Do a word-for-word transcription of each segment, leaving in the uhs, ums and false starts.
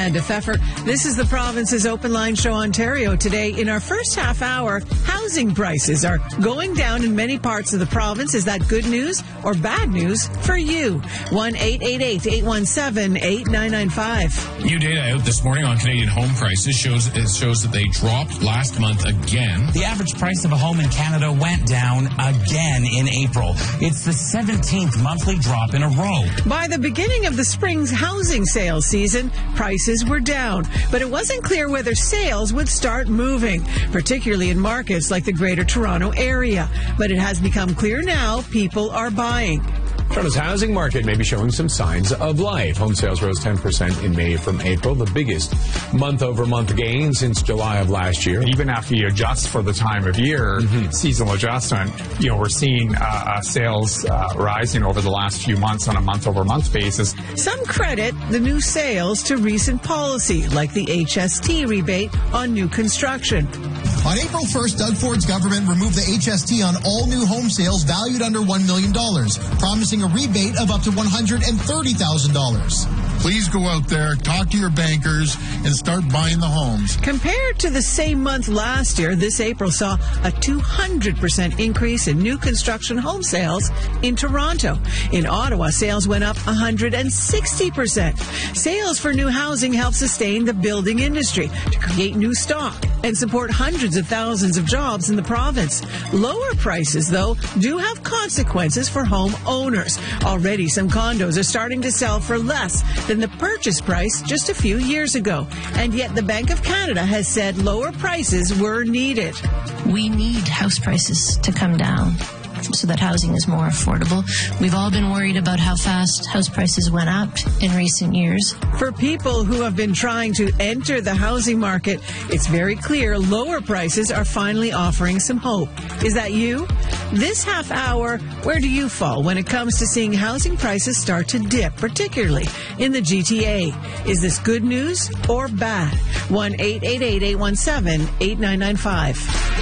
And to Pfeffer, this is the province's Open Line Show Ontario. Today, in our first half hour, housing prices are going down in many parts of the province. Is that good news or bad news for you? one eight eight eight, eight one seven, eight nine nine five. New data out this morning on Canadian home prices shows it shows that they dropped last month again. The average price of a home in Canada went down again in April. It's the seventeenth monthly drop in a row. By the beginning of the spring's housing sales season, prices were down, but it wasn't clear whether sales would start moving, particularly in markets like the Greater Toronto area. But it has become clear now people are buying. Toronto's housing market may be showing some signs of life. Home sales rose ten percent in May from April, the biggest month-over-month gain since July of last year. Even after you adjust for the time of year, mm-hmm. seasonal adjustment, you know, we're seeing uh, sales uh, rising over the last few months on a month-over-month basis. Some credit the new sales to recent policy, like the H S T rebate on new construction. On April first, Doug Ford's government removed the H S T on all new home sales valued under one million dollars, promising a rebate of up to one hundred thirty thousand dollars. Please go out there, talk to your bankers, and start buying the homes. Compared to the same month last year, this April saw a two hundred percent increase in new construction home sales in Toronto. In Ottawa, sales went up one hundred sixty percent. Sales for new housing help sustain the building industry to create new stock and support hundreds of thousands of jobs in the province. Lower prices, though, do have consequences for home owners. Already, some condos are starting to sell for less than the purchase price just a few years ago. And yet the Bank of Canada has said lower prices were needed. We need house prices to come down so that housing is more affordable. We've all been worried about how fast house prices went up in recent years. For people who have been trying to enter the housing market, it's very clear lower prices are finally offering some hope. Is that you? This half hour, where do you fall when it comes to seeing housing prices start to dip, particularly in the G T A? Is this good news or bad? one eight eight eight, eight one seven, eight nine nine five.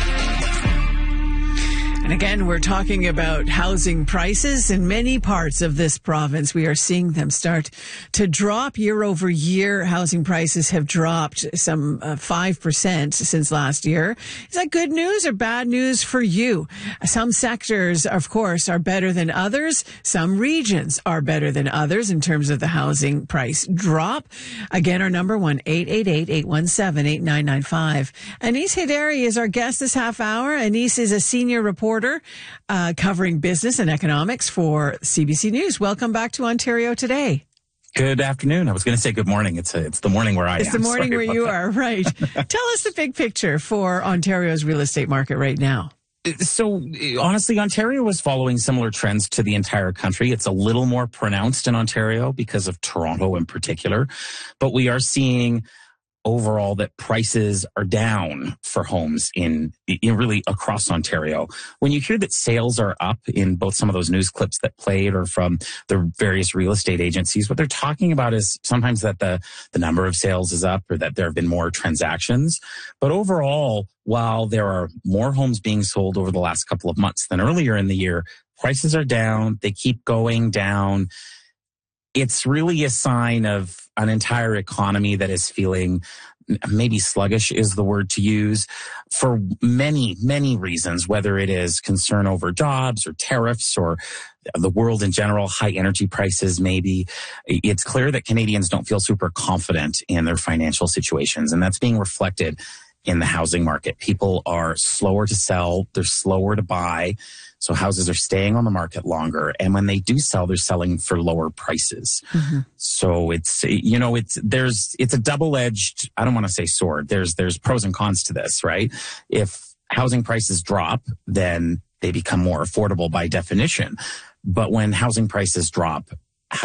And again, we're talking about housing prices in many parts of this province. We are seeing them start to drop year over year. Housing prices have dropped some uh, five percent since last year. Is that good news or bad news for you? Some sectors, of course, are better than others. Some regions are better than others in terms of the housing price drop. Again, our number one eight eight eight, eight one seven, eight nine nine five. Anis Haidari is our guest this half hour. Anis is a senior reporter Uh, covering business and economics for C B C News. Welcome back to Ontario Today. Good afternoon. I was going to say good morning. It's a, it's the morning where I it's am. It's the morning Sorry where you that. are, right. Tell us the big picture for Ontario's real estate market right now. So honestly, Ontario is following similar trends to the entire country. It's a little more pronounced in Ontario because of Toronto in particular, but we are seeing overall that prices are down for homes in, in really across Ontario. When you hear that sales are up in both some of those news clips that played or from the various real estate agencies, what they're talking about is sometimes that the, the number of sales is up or that there have been more transactions. But overall, while there are more homes being sold over the last couple of months than earlier in the year, prices are down. They keep going down. It's really a sign of an entire economy that is feeling maybe sluggish is the word to use for many, many reasons, whether it is concern over jobs or tariffs or the world in general, high energy prices maybe. It's clear that Canadians don't feel super confident in their financial situations, and that's being reflected in the housing market. People are slower to sell. They're slower to buy. So houses are staying on the market longer. And when they do sell, they're selling for lower prices. Mm-hmm. So it's, you know, it's, there's, it's a double-edged, I don't want to say sword. There's, there's pros and cons to this, right? If housing prices drop, then they become more affordable by definition. But when housing prices drop,